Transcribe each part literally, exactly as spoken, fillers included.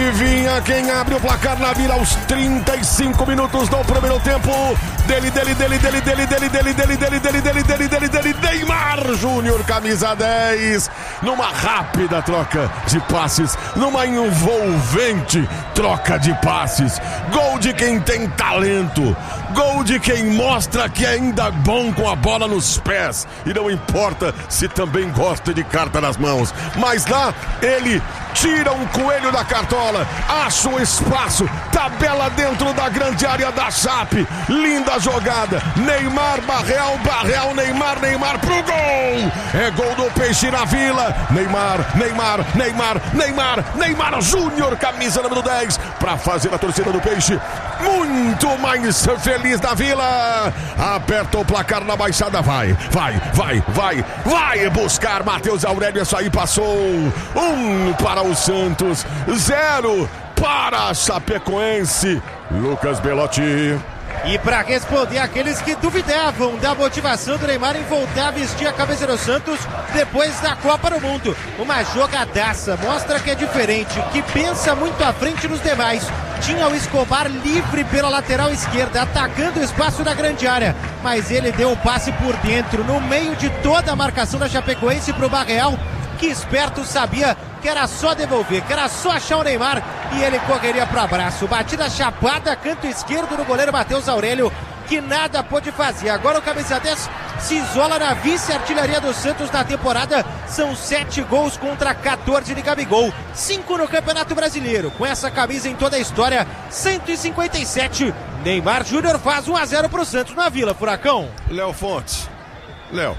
Adivinha quem abre o placar na Vila aos trinta e cinco minutos do primeiro tempo? Dele, dele, dele, dele, dele, dele, dele, dele, dele, dele, dele, dele, dele, dele, Neymar Júnior, camisa dez, numa rápida troca de passes, numa envolvente troca de passes. Gol de quem tem talento, gol de quem mostra que é ainda bom com a bola nos pés, e não importa se também gosta de carta nas mãos, mas lá ele tira um coelho da cartola, acha um espaço, tabela dentro da grande área da Chape, linda jogada, Neymar, Barreal, Barreal, Neymar, Neymar pro gol, é gol do Peixe na Vila, Neymar, Neymar, Neymar, Neymar, Neymar Júnior, camisa número dez, pra fazer a torcida do Peixe muito mais feliz da Vila. Aperta o placar na Baixada, vai, vai, vai, vai, vai buscar Matheus Aurélio, isso aí passou, um para o Santos, zero para a Chapecoense. Lucas Belotti. E para responder aqueles que duvidavam da motivação do Neymar em voltar a vestir a camisa do Santos depois da Copa do Mundo, uma jogadaça, mostra que é diferente, que pensa muito à frente dos demais. Tinha o Escobar livre pela lateral esquerda, atacando o espaço da grande área, mas ele deu o passe por dentro, no meio de toda a marcação da Chapecoense para o Barreal, que esperto sabia que era só devolver, que era só achar o Neymar e ele correria para o abraço. Batida chapada, canto esquerdo do goleiro Matheus Aurélio, que nada pôde fazer. Agora o camisa dez se isola na vice-artilharia do Santos na temporada. São sete gols contra quatorze de Gabigol, cinco no Campeonato Brasileiro. Com essa camisa em toda a história, cento e cinquenta e sete. Neymar Júnior faz um a zero pro Santos na Vila, Furacão. Léo Fontes. Léo.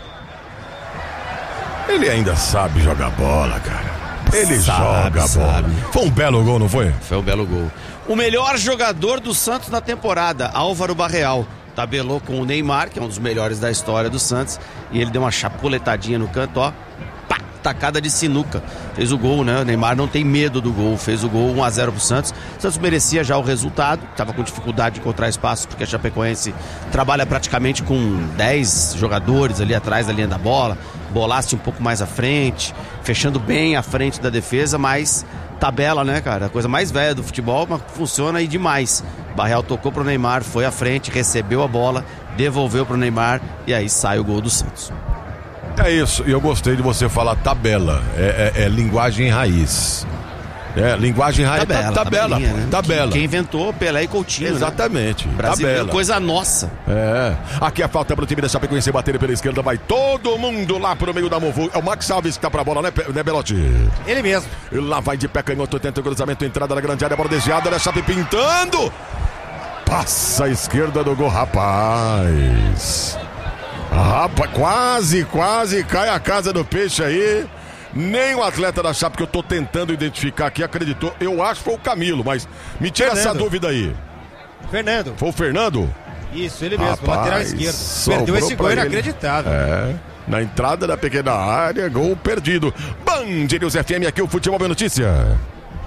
Ele ainda sabe jogar bola, cara. Ele sabe, joga sabe. bola. Foi um belo gol, não foi? Foi um belo gol. O melhor jogador do Santos na temporada, Álvaro Barreal, tabelou com o Neymar, que é um dos melhores da história do Santos, e ele deu uma chapuletadinha no canto, ó, pá, tacada de sinuca. Fez o gol, né? O Neymar não tem medo do gol, fez o gol, um a zero pro Santos. O Santos merecia já o resultado, estava com dificuldade de encontrar espaço, porque a Chapecoense trabalha praticamente com dez jogadores ali atrás da linha da bola, bolasse um pouco mais à frente, fechando bem à frente da defesa, mas tabela, né, cara? A coisa mais velha do futebol, mas funciona aí demais. Barreal tocou pro Neymar, foi à frente, recebeu a bola, devolveu pro Neymar e aí sai o gol do Santos. É isso, e eu gostei de você falar tabela, é, é, é linguagem raiz. É, linguagem raiz, tabela, tabela, né? Tabela. Quem inventou, Pelé e Coutinho, exatamente, né? Brasileiro, tabela. Coisa nossa. É, aqui a falta pro time da Chapecoense, bater pela esquerda, vai todo mundo lá pro meio da Movu. É o Max Salves que tá pra bola, né, né Belotti? Ele mesmo. E lá vai de pé canhoto, tenta o cruzamento, entrada na grande área, bola desviada, olha a Chape pintando. Passa a esquerda do gol, rapaz. Rapaz, quase, quase cai a casa do Peixe aí. Nem o atleta da Chape que eu tô tentando identificar aqui acreditou. Eu acho que foi o Camilo, mas me tira Fernando. essa dúvida aí. Fernando. Foi o Fernando? Isso, ele mesmo, Rapaz, lateral esquerdo. Perdeu esse gol inacreditável. É, na entrada da pequena área, gol perdido. Band News F M, aqui o Futebol é Notícia.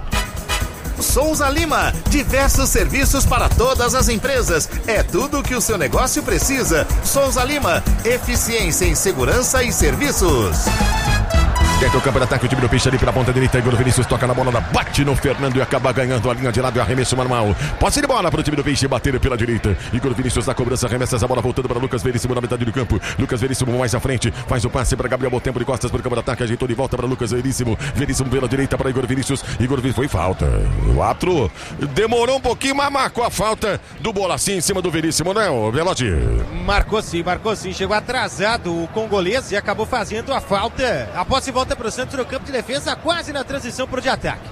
Souza Lima, diversos serviços para todas as empresas. É tudo o que o seu negócio precisa. Souza Lima, eficiência em segurança e serviços. Dentro do campo de ataque, o time do Peixe ali pela ponta direita. Igor Vinícius toca na bola, bate no Fernando e acaba ganhando a linha de lado e arremesso manual. Posse de bola para o time do Peixe bater pela direita. Igor Vinícius na cobrança, arremessa essa bola voltando para Lucas Veríssimo na metade do campo. Lucas Veríssimo mais à frente, faz o passe para Gabriel Botempo de costas para o campo de ataque, ajeitou de volta para Lucas Veríssimo. Veríssimo pela direita para Igor Vinícius. Igor Vinícius foi falta. O árbitro demorou um pouquinho, mas marcou a falta do Bolacim em cima do Veríssimo, né, o Velotti? Marcou sim, marcou sim. Chegou atrasado o congolês e acabou fazendo a falta. A posse volta para o Santos no campo de defesa, quase na transição para o de ataque.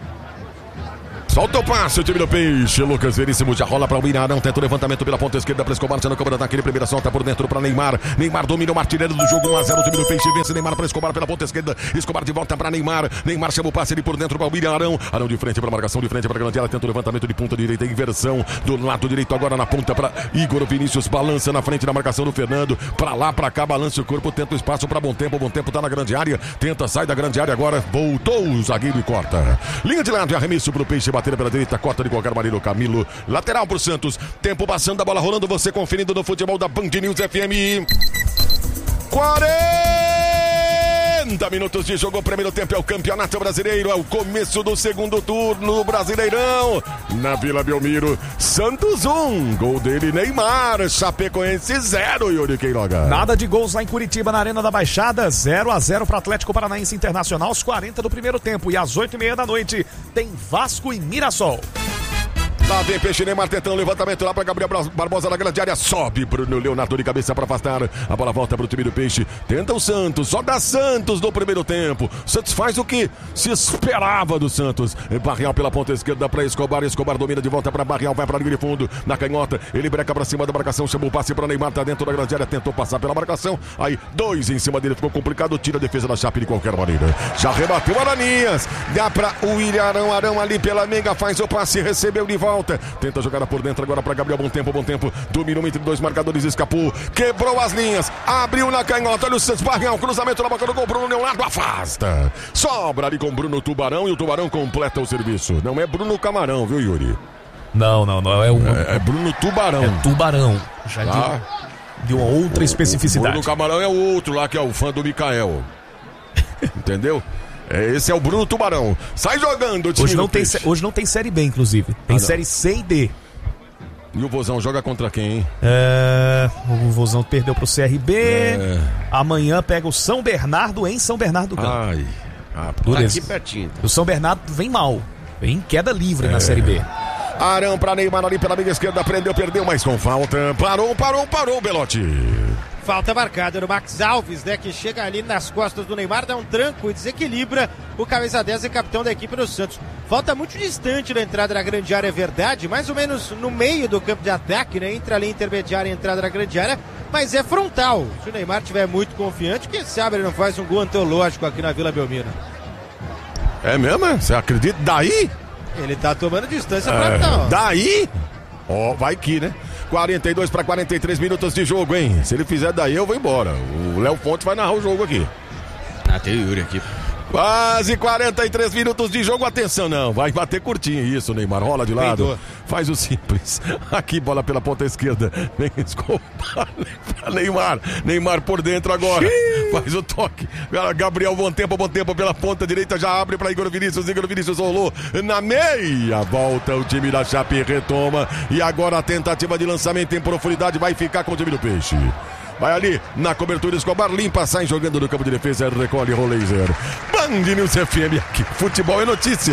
Solta o passe, o time do Peixe. Lucas Veríssimo já rola para o Mirarão. Tenta o levantamento pela ponta esquerda para Escobar. Já no campo de ataque, ele primeira solta por dentro para Neymar. Neymar domina o artilheiro do jogo. um a zero. O time do Peixe vence. Neymar para Escobar pela ponta esquerda. Escobar de volta para Neymar. Neymar chama o passe ali por dentro para o Mirarão. Arão de frente para a marcação, de frente para a grande área. Tenta o levantamento de ponta direita. Inversão do lado direito agora na ponta para Igor Vinícius. Balança na frente da marcação do Fernando. Para lá, para cá, balança o corpo. Tenta o espaço para Bom Tempo. Bom Tempo tá na grande área. Tenta, sai da grande área agora. Voltou o zagueiro e corta. Linha de lado e arremesso para o Peixe. Bater pela direita. Corta de qualquer maneira o Camilo. Lateral pro Santos. Tempo passando, a bola rolando. Você conferindo no futebol da Band News F M. quarenta quarenta minutos de jogo, o primeiro tempo é o Campeonato Brasileiro, é o começo do segundo turno do Brasileirão. Na Vila Belmiro, Santos um, gol dele Neymar, Chapecoense zero, Yuri Queiroga. Nada de gols lá em Curitiba, na Arena da Baixada, zero a zero para Atlético Paranaense Internacional aos quarenta do primeiro tempo. E às oito e meia da noite tem Vasco e Mirassol. Lá vem Peixe, Neymar tentando levantamento lá para Gabriel Barbosa na grande área. Sobe Bruno Leonardo de cabeça para afastar. A bola volta para o time do Peixe. Tenta o Santos, só dá Santos no primeiro tempo. Santos faz o que se esperava do Santos. Barrial pela ponta esquerda para Escobar. Escobar domina de volta para Barrial, vai para a linha de fundo. Na canhota, ele breca para cima da marcação. Chama o passe para Neymar, tá dentro da grande área. Tentou passar pela marcação. Aí, dois em cima dele, ficou complicado. Tira a defesa da Chape de qualquer maneira. Já rebateu Aranias. Dá para o William Arão. Arão ali pela meiga, faz o passe, recebeu de volta. Tenta jogar por dentro agora para Gabriel. Bom tempo, bom tempo. Dominou entre dois marcadores, escapou. Quebrou as linhas. Abriu na canhota. Olha o Santos, Barrial. Cruzamento na boca do gol. Bruno Leonardo afasta. Sobra ali com Bruno Tubarão e o Tubarão completa o serviço. Não é Bruno Camarão, viu, Yuri? Não, não, não. É, o... é, é Bruno Tubarão. É Tubarão. Já tá. deu, deu uma outra o, especificidade. O Bruno Camarão é o outro lá que é o fã do Mikael. Entendeu? Esse é o Bruno Tubarão. Sai jogando. Hoje não, tem, hoje não tem Série B, inclusive. Tem ah, Série C e D. E o Vozão joga contra quem, hein? É, o Vozão perdeu pro C R B. É. Amanhã pega o São Bernardo em São Bernardo do Campo. Ai. Ah, tá aqui pertinho. O São Bernardo vem mal. Vem em queda livre é. na Série B. Arão pra Neymar ali pela meia esquerda. Prendeu, perdeu, mas com falta. Parou, parou, parou, Belotti. Falta marcada no Max Alves, né? Que chega ali nas costas do Neymar, dá um tranco e desequilibra o camisa dez e capitão da equipe do Santos. Falta muito distante da entrada da grande área, é verdade, mais ou menos no meio do campo de ataque, né? Entre a linha intermediária e a entrada da grande área, mas é frontal. Se o Neymar estiver muito confiante, quem sabe ele não faz um gol antológico aqui na Vila Belmiro. É mesmo? Você acredita? Daí? Ele tá tomando distância é, pra não. Daí? Ó, oh, vai que, né? quarenta e dois para quarenta e três minutos de jogo, hein? Se ele fizer daí, eu vou embora. O Léo Fontes vai narrar o jogo aqui. Ah, tem o Yuri aqui. Quase quarenta e três minutos de jogo. Atenção, não. Vai bater curtinho. Isso, Neymar. Rola de lado. Feito. Faz o simples. Aqui, bola pela ponta esquerda. Vem Escobar. Neymar. Neymar por dentro agora. Xiii. Faz o toque. Gabriel, bom tempo, bom tempo pela ponta direita. Já abre para Igor Vinícius. Igor Vinícius rolou na meia. Volta o time da Chape, retoma. E agora a tentativa de lançamento em profundidade vai ficar com o time do Peixe. Vai ali na cobertura, Escobar limpa, sai jogando no campo de defesa, recolhe Rolaser. Band News F M, aqui, futebol é notícia.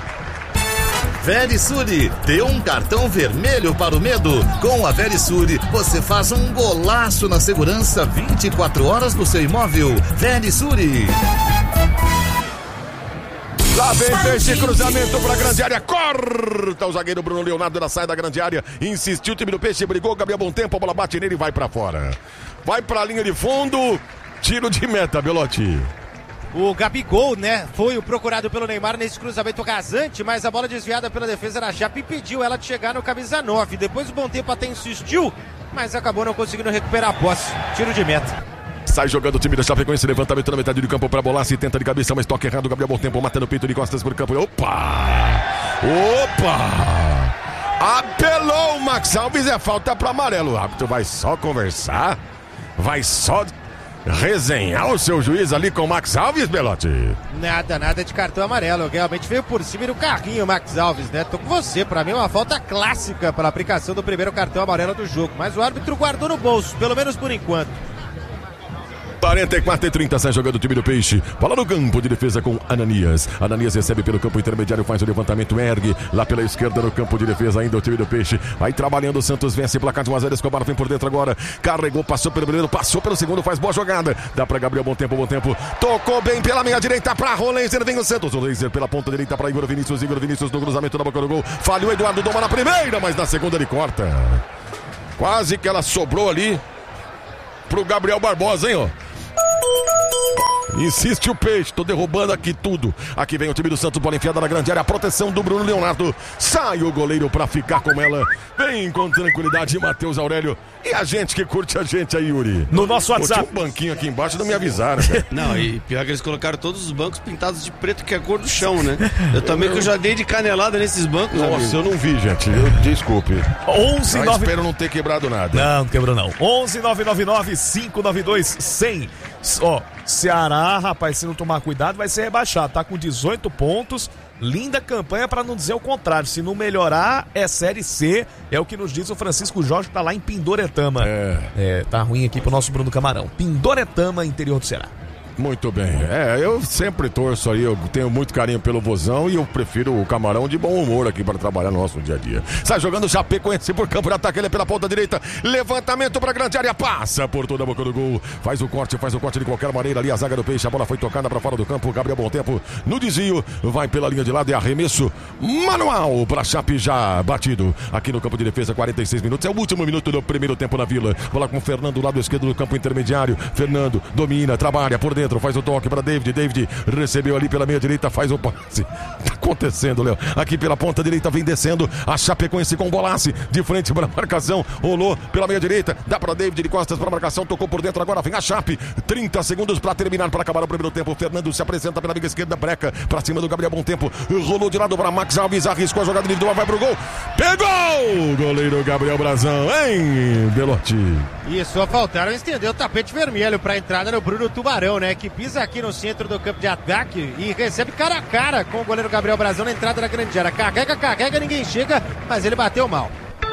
Verisure, dê um cartão vermelho para o medo. Com a Verisure, você faz um golaço na segurança vinte e quatro horas do seu imóvel. Verisure. Lá vem Peixe, cruzamento para a grande área, corta o zagueiro Bruno Leonardo na saída da grande área, insistiu o time do Peixe, brigou, Gabriel bom tempo, a bola bate nele e vai para fora. Vai para a linha de fundo, tiro de meta, Belotti. O Gabigol, né, foi o procurado pelo Neymar nesse cruzamento rasante, mas a bola desviada pela defesa da Chape impediu ela de chegar no camisa nove. Depois o bom tempo até insistiu, mas acabou não conseguindo recuperar a posse. Tiro de meta. Sai jogando o time da Chapecoense, levantamento na metade do campo para bolar, se tenta de cabeça, mas toca errado, Gabriel bom tempo, matando o peito de costas por campo. Opa! Opa! Apelou o Max Alves, é falta para amarelo. O árbitro vai só conversar, vai só resenhar o seu juiz ali com o Max Alves, Belotti. Nada, nada de cartão amarelo, realmente veio por cima do carrinho o Max Alves, né? Tô com você, pra mim é uma falta clássica para a aplicação do primeiro cartão amarelo do jogo, mas o árbitro guardou no bolso, pelo menos por enquanto. quarenta e quatro e trinta, sai jogando o time do Peixe. Bola no campo de defesa com Ananias. Ananias recebe pelo campo intermediário, faz o levantamento, ergue lá pela esquerda no campo de defesa ainda o time do Peixe. Vai trabalhando, o Santos vence, placar de um a zero, Escobar vem por dentro agora. Carregou, passou pelo primeiro, passou pelo segundo, faz boa jogada. Dá pra Gabriel, bom tempo, bom tempo. Tocou bem pela meia direita pra Rolaser, vem o Santos. Rolaser pela ponta direita pra Igor Vinícius. Igor Vinícius no cruzamento da boca do gol. Falhou Eduardo Doma na primeira, mas na segunda ele corta. Quase que ela sobrou ali pro Gabriel Barbosa, hein, ó. Insiste o Peixe, tô derrubando aqui tudo. Aqui vem o time do Santos, bola enfiada na grande área, a proteção do Bruno Leonardo. Sai o goleiro pra ficar com ela. Vem com tranquilidade, Matheus Aurélio. E a gente que curte a gente aí, Yuri. No nosso WhatsApp. Pô, tinha um banquinho aqui embaixo, não me avisaram, cara. Não, e pior que eles colocaram todos os bancos pintados de preto, que é a cor do chão, né? Eu também que eu já dei de canelada nesses bancos. Nossa, amigo. Eu não vi, gente. Eu, desculpe. onze nove... Espero não ter quebrado nada. Não, não quebrou não. onze nove nove nove cinco nove dois cem. Ó, Ceará, rapaz, se não tomar cuidado, vai ser rebaixado. Tá com dezoito pontos. Linda campanha, para não dizer o contrário. Se não melhorar, é Série C. É o que nos diz o Francisco Jorge, que tá lá em Pindoretama. É. É, tá ruim aqui pro nosso Bruno Camarão. Pindoretama, interior do Ceará. Muito bem. É, eu sempre torço aí, eu tenho muito carinho pelo Vozão e eu prefiro o Camarão de bom humor aqui para trabalhar no nosso dia a dia. Sai jogando Chapecoense por campo de ataque, ele é pela ponta direita. Levantamento para grande área, passa por toda a boca do gol. Faz o corte, faz o corte de qualquer maneira ali. A zaga do Peixe, a bola foi tocada para fora do campo. Gabriel Bom Tempo no desvio, vai pela linha de lado e arremesso manual para Chape já batido. Aqui no campo de defesa, quarenta e seis minutos. É o último minuto do primeiro tempo na Vila. Bola com o Fernando, lado esquerdo do campo intermediário. Fernando domina, trabalha por dentro. Dentro, faz o toque para David, David recebeu ali pela meia direita, faz o passe. Tá acontecendo, Léo. Aqui pela ponta direita vem descendo a Chapecoense com Bolace de frente para a marcação, rolou pela meia direita, dá para David de costas para a marcação, tocou por dentro, agora vem a Chape. trinta segundos para terminar, para acabar o primeiro tempo. O Fernando se apresenta pela meia esquerda, breca para cima do Gabriel Bom Tempo, rolou de lado para Max Alves, arriscou a jogada individual, vai pro gol. Pegou! Goleiro Gabriel Brazão, hein, Belotti? E só faltaram estender o tapete vermelho para a entrada no Bruno Tubarão, né? Que pisa aqui no centro do campo de ataque e recebe cara a cara com o goleiro Gabriel Brazão na entrada da grande área. Carrega, carrega, ninguém chega, mas ele bateu mal.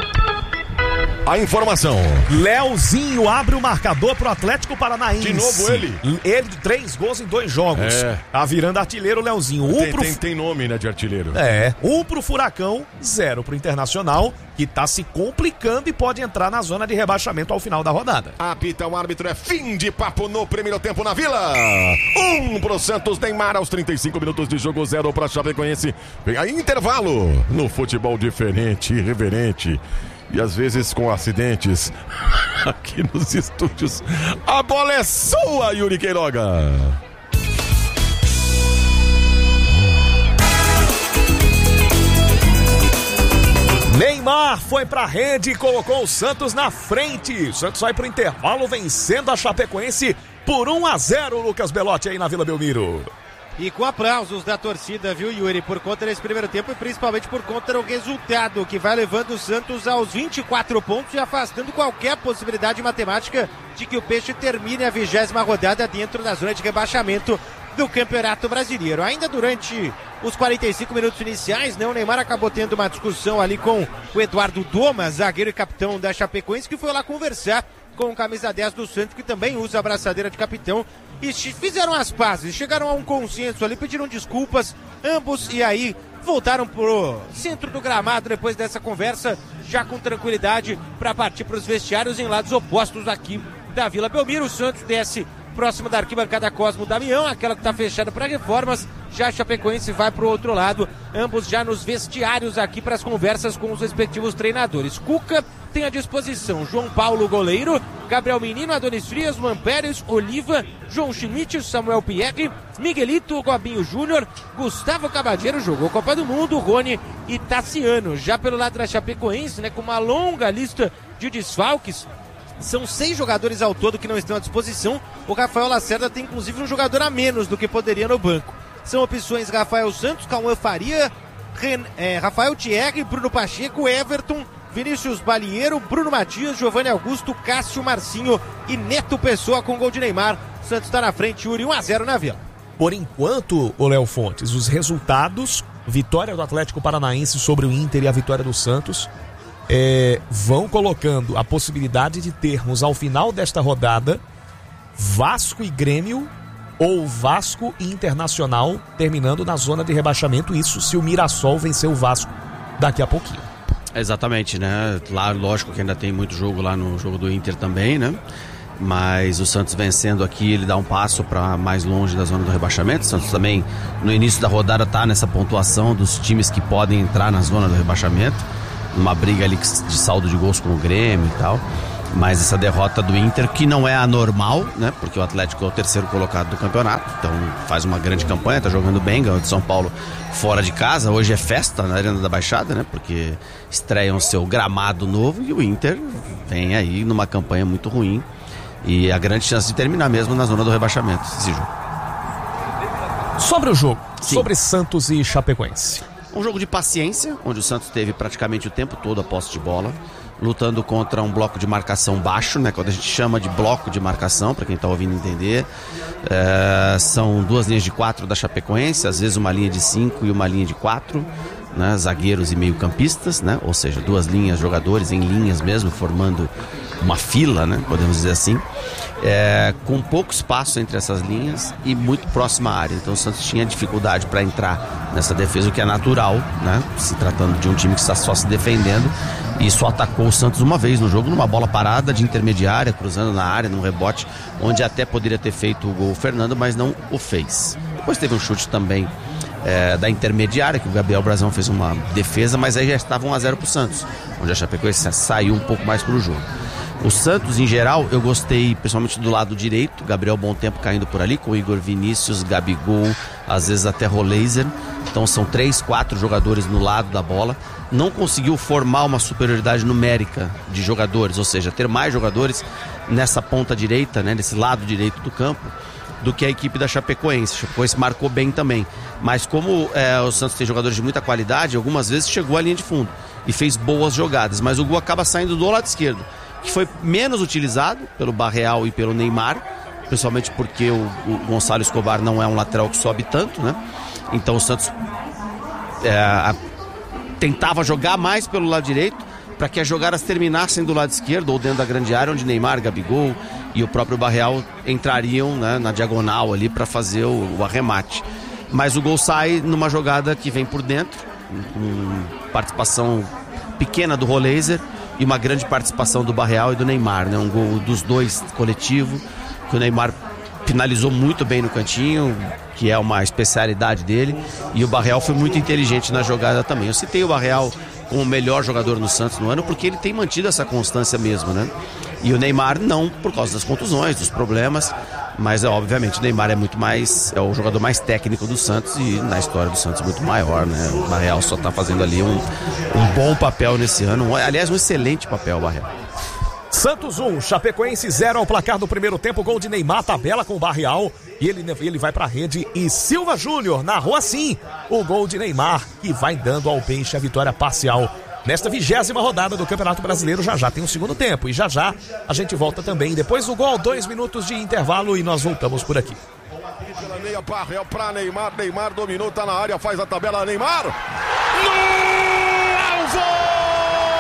A informação. Leozinho abre o marcador pro Atlético Paranaense. De novo ele? Ele, três gols em dois jogos. É. Tá virando artilheiro o Leozinho. Um tem, pro... tem, tem nome, né, de artilheiro. É. Um pro Furacão, zero pro Internacional, que tá se complicando e pode entrar na zona de rebaixamento ao final da rodada. Apita o árbitro, é fim de papo no primeiro tempo na Vila. Um pro Santos, Neymar aos trinta e cinco minutos de jogo, zero pra Chapecoense. Vem aí intervalo no futebol diferente, irreverente. E às vezes com acidentes aqui nos estúdios. A bola é sua, Yuri Queiroga. Neymar foi pra rede e colocou o Santos na frente. O Santos vai pro intervalo vencendo a Chapecoense por um a zero, Lucas Belotti aí na Vila Belmiro. E com aplausos da torcida, viu, Yuri, por conta desse primeiro tempo e principalmente por conta do resultado que vai levando o Santos aos vinte e quatro pontos e afastando qualquer possibilidade matemática de que o Peixe termine a vigésima rodada dentro da zona de rebaixamento do Campeonato Brasileiro. Ainda durante os quarenta e cinco minutos iniciais, né, o Neymar acabou tendo uma discussão ali com o Eduardo Domas, zagueiro e capitão da Chapecoense, que foi lá conversar com o camisa dez do Santos, que também usa a braçadeira de capitão, e fizeram as pazes, chegaram a um consenso ali, pediram desculpas, ambos, e aí voltaram pro centro do gramado depois dessa conversa, já com tranquilidade, para partir para os vestiários em lados opostos aqui da Vila Belmiro. O Santos desce próximo da arquibancada Cosmo Damião, aquela que está fechada para reformas. Já a Chapecoense vai para o outro lado, ambos já nos vestiários aqui para as conversas com os respectivos treinadores. Cuca tem à disposição João Paulo, goleiro, Gabriel Menino, Adonis Frias, Juan Pérez, Oliva, João Schmidt, Samuel Pierre, Miguelito, Gobinho Júnior, Gustavo Cabadeiro, jogou Copa do Mundo, Rony e Tassiano. Já pelo lado da Chapecoense, né, com uma longa lista de desfalques, são seis jogadores ao todo que não estão à disposição. O Rafael Lacerda tem inclusive um jogador a menos do que poderia no banco. São opções Rafael Santos, Cauã Faria, Ren, é, Rafael Thierry, Bruno Pacheco, Everton, Vinícius Balieiro, Bruno Matias, Giovanni Augusto, Cássio Marcinho e Neto Pessoa com gol de Neymar. O Santos está na frente, Yuri, um a zero na Vila. Por enquanto, o Léo Fontes, os resultados, vitória do Atlético Paranaense sobre o Inter e a vitória do Santos, é, vão colocando a possibilidade de termos ao final desta rodada Vasco e Grêmio ou Vasco e Internacional terminando na zona de rebaixamento, isso se o Mirassol vencer o Vasco daqui a pouquinho. Exatamente, né? Lá, lógico que ainda tem muito jogo lá no jogo do Inter também, né? Mas o Santos vencendo aqui, ele dá um passo para mais longe da zona do rebaixamento. O Santos também, no início da rodada, tá nessa pontuação dos times que podem entrar na zona do rebaixamento, numa briga ali de saldo de gols com o Grêmio e tal. Mas essa derrota do Inter, que não é anormal, né? Porque o Atlético é o terceiro colocado do campeonato, então faz uma grande campanha, tá jogando bem, ganhou de São Paulo fora de casa. Hoje é festa na Arena da Baixada, né? Porque estreiam seu gramado novo e o Inter vem aí numa campanha muito ruim e a grande chance de terminar mesmo na zona do rebaixamento esse jogo. Sobre o jogo, Sim. sobre Santos e Chapecoense. Um jogo de paciência, onde o Santos teve praticamente o tempo todo a posse de bola. lutando contra um bloco de marcação baixo, né? Quando a gente chama de bloco de marcação, para quem está ouvindo entender, é, são duas linhas de quatro da Chapecoense, às vezes uma linha de cinco e uma linha de quatro, né? Zagueiros e meio-campistas, né? Ou seja, duas linhas, jogadores em linhas mesmo, formando uma fila, né? Podemos dizer assim. É, com pouco espaço entre essas linhas e muito próxima à área. Então o Santos tinha dificuldade para entrar nessa defesa, o que é natural, né? Se tratando de um time que está só se defendendo, e só atacou o Santos uma vez no jogo, numa bola parada de intermediária, cruzando na área, num rebote, onde até poderia ter feito o gol o Fernando, mas não o fez. Depois teve um chute também é, da intermediária, que o Gabriel Brazão fez uma defesa, mas aí já estava um a zero para o Santos, onde a Chapecoense saiu um pouco mais para o jogo. O Santos, em geral, eu gostei, principalmente do lado direito, Gabriel Bom Tempo caindo por ali, com Igor Vinícius, Gabigol, às vezes até Roleiser. Então são três, quatro jogadores no lado da bola. Não conseguiu formar uma superioridade numérica de jogadores, ou seja, ter mais jogadores nessa ponta direita, né, nesse lado direito do campo, do que a equipe da Chapecoense. A Chapecoense marcou bem também. Mas como é, o Santos tem jogadores de muita qualidade, algumas vezes chegou à linha de fundo e fez boas jogadas. Mas o gol acaba saindo do lado esquerdo, que foi menos utilizado pelo Barreal e pelo Neymar, principalmente porque o, o Gonçalo Escobar não é um lateral que sobe tanto, né? Então o Santos é, a, tentava jogar mais pelo lado direito para que as jogadas terminassem do lado esquerdo ou dentro da grande área, onde Neymar, Gabigol e o próprio Barreal entrariam, né, na diagonal ali para fazer o, o arremate. Mas o gol sai numa jogada que vem por dentro, com participação pequena do Roleiser e uma grande participação do Barreal e do Neymar, né? Um gol dos dois coletivo, que o Neymar finalizou muito bem no cantinho, que é uma especialidade dele, e o Barreal foi muito inteligente na jogada também. Eu citei o Barreal como o melhor jogador no Santos no ano, porque ele tem mantido essa constância mesmo, né? E o Neymar não, por causa das contusões, dos problemas, mas obviamente o Neymar é muito mais, é o jogador mais técnico do Santos e na história do Santos muito maior, né? O Barreal só está fazendo ali um, um bom papel nesse ano, um, aliás um excelente papel, o Barreal. Santos um, Chapecoense zero ao placar do primeiro tempo, gol de Neymar, tabela com o Barreal, e ele, ele vai pra rede, e Silva Júnior narrou assim o gol de Neymar, que vai dando ao Peixe a vitória parcial nesta vigésima rodada do Campeonato Brasileiro. Já já tem o segundo tempo, e já já a gente volta também depois do gol, dois minutos de intervalo, e nós voltamos por aqui. Pela meia, Barreal pra Neymar, Neymar dominou, tá na área, faz a tabela, Neymar no alvo!